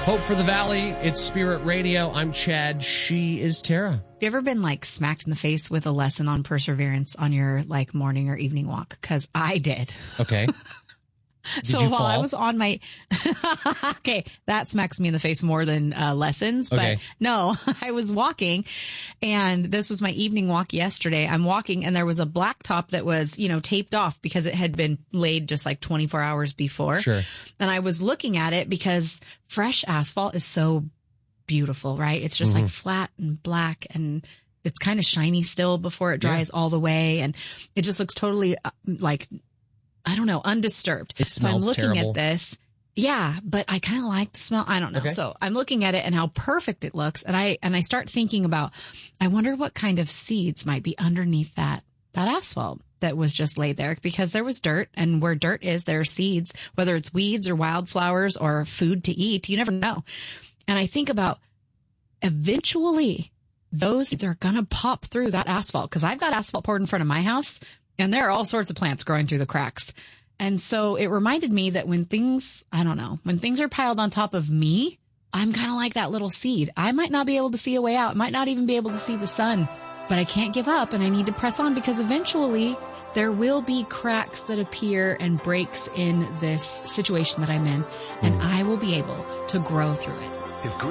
Hope for the Valley. It's Spirit Radio. I'm Chad. She is Tara. Have you ever been like smacked in the face with a lesson on perseverance on your like morning or evening walk? Because I did. Okay. So while I was on my, okay, that smacks me in the face more than lessons, but Okay. no, I was walking and this was my evening walk yesterday. I'm walking and there was a blacktop that was, taped off because it had been laid just like 24 hours before. Sure. And I was looking at it because fresh asphalt is so beautiful, right? It's just like flat and black and it's kind of shiny still before it dries all the way. And it just looks totally undisturbed. It smells so I'm looking terrible. at this. Yeah, but I kind of like the smell. I don't know. Okay. So I'm looking at it and how perfect it looks. And I start thinking about, I wonder what kind of seeds might be underneath that asphalt that was just laid there, because there was dirt, and where dirt is, there are seeds, whether it's weeds or wildflowers or food to eat. You never know. And I think about eventually those seeds are going to pop through that asphalt, because I've got asphalt poured in front of my house and there are all sorts of plants growing through the cracks. And so it reminded me that when things are piled on top of me, I'm kind of like that little seed. I might not be able to see a way out. I might not even be able to see the sun, but I can't give up and I need to press on, because eventually there will be cracks that appear and breaks in this situation that I'm in, and I will be able to grow through it.